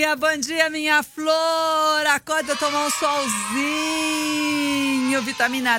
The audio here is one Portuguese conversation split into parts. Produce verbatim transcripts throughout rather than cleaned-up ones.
dia, bom dia, minha flor. Acorda, tomar um solzinho, vitamina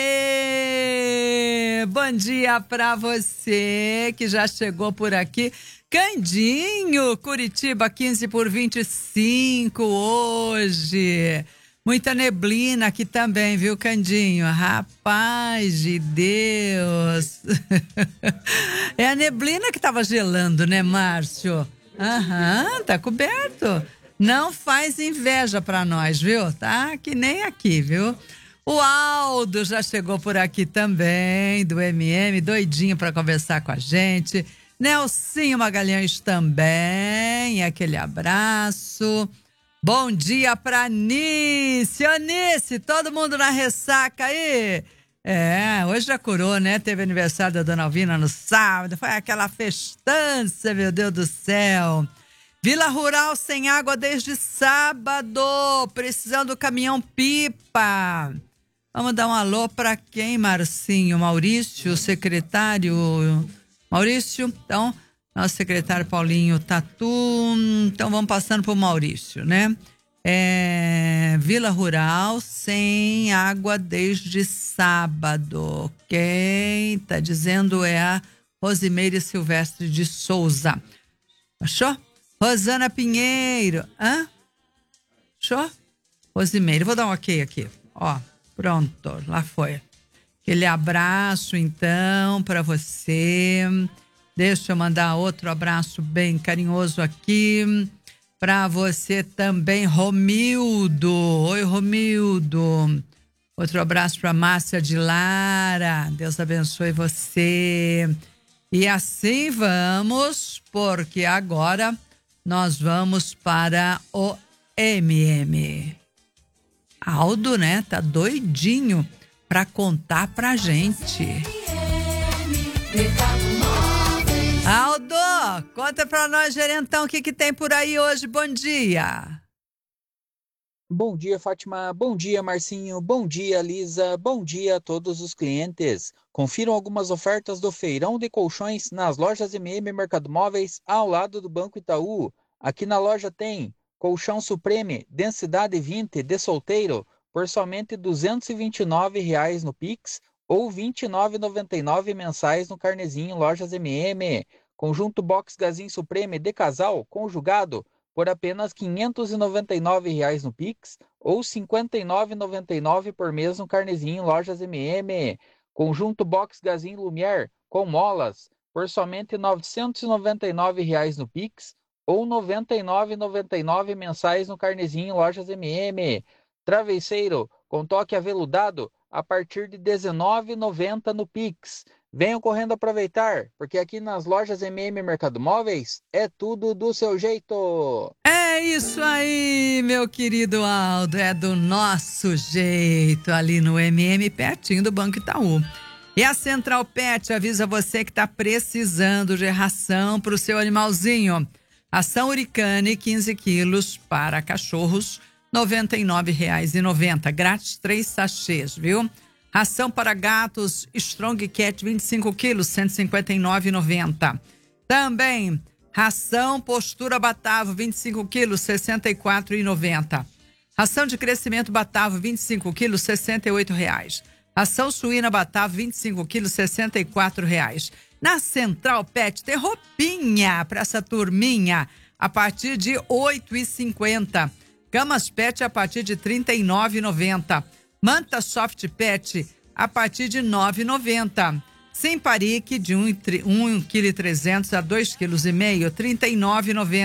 D. Bom dia pra você que já chegou por aqui. Candinho, Curitiba, quinze por vinte e cinco hoje. Muita neblina aqui também, viu, Candinho? Rapaz de Deus. É a neblina que tava gelando, né, Márcio? Aham, tá coberto. Não faz inveja pra nós, viu? Tá que nem aqui, viu? O Aldo já chegou por aqui também, do M M, doidinho pra conversar com a gente. Nelsinho Magalhães também, aquele abraço. Bom dia pra Nice. Ô, Nice, todo mundo na ressaca aí? É, hoje já curou, né? Teve aniversário da Dona Alvina no sábado, foi aquela festança, meu Deus do céu. Vila Rural sem água desde sábado, precisando do caminhão pipa. Vamos dar um alô pra quem, Marcinho? Maurício, secretário... Maurício, então, nosso secretário Paulinho Tatu, então vamos passando pro Maurício, né? É, Vila Rural sem água desde sábado. Quem tá dizendo é a Rosimeire Silvestre de Souza. Achou? Rosana Pinheiro. Hã? Achou? Rosimeire, vou dar um ok aqui. Ó, pronto, lá foi. Aquele abraço, então, para você. Deixa eu mandar outro abraço bem carinhoso aqui para você também, Romildo. Oi, Romildo. Outro abraço para Márcia de Lara. Deus abençoe você. E assim vamos, porque agora nós vamos para o M M. Aldo, né? Tá doidinho para contar pra gente. Aldo, conta pra nós, gerentão, o que que tem por aí hoje? Bom dia. Bom dia, Fátima. Bom dia, Marcinho. Bom dia, Lisa. Bom dia a todos os clientes. Confiram algumas ofertas do Feirão de Colchões nas lojas M M Mercado Móveis ao lado do Banco Itaú. Aqui na loja tem colchão Supreme, densidade vinte de solteiro, por somente duzentos e vinte e nove reais no Pix ou vinte e nove reais e noventa e nove centavos mensais no carnezinho Lojas M M. Conjunto Box Gazin Supreme de casal conjugado por apenas quinhentos e noventa e nove reais no Pix ou cinquenta e nove reais e noventa e nove centavos por mês no carnezinho Lojas M M. Conjunto Box Gazin Lumière com molas por somente novecentos e noventa e nove reais no Pix ou noventa e nove reais e noventa e nove centavos mensais no carnezinho Lojas M M. Travesseiro com toque aveludado a partir de dezenove reais e noventa centavos no Pix. Venham correndo aproveitar, porque aqui nas lojas M M Mercado Móveis é tudo do seu jeito. É isso aí, meu querido Aldo, é do nosso jeito, ali no M M, pertinho do Banco Itaú. E a Central Pet avisa você que está precisando de ração para o seu animalzinho. Ração Uricane, quinze quilos para cachorros, noventa e nove reais e noventa centavos, grátis três sachês, viu? Ração para gatos Strong Cat, vinte e cinco quilos, cento e cinquenta e nove reais e noventa centavos. Também ração Postura Batavo, vinte e cinco quilos, sessenta e quatro reais e noventa centavos. Ração de crescimento Batavo, vinte e cinco quilos, sessenta e oito reais. Ração suína Batavo, vinte e cinco quilos, sessenta e quatro reais. Na Central Pet tem roupinha para essa turminha a partir de oito reais e cinquenta centavos. Camas Pet a partir de trinta e nove reais e noventa centavos. Manta Soft Pet a partir de nove reais e noventa centavos. Simparique de um vírgula trezentos quilos a dois vírgula cinco quilos, trinta e nove reais e noventa centavos.